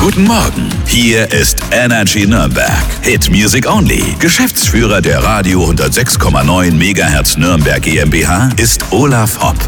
Guten Morgen, hier ist Energy Nürnberg. Hit Music Only. Geschäftsführer der Radio 106,9 MHz Nürnberg GmbH ist Olaf Hopp.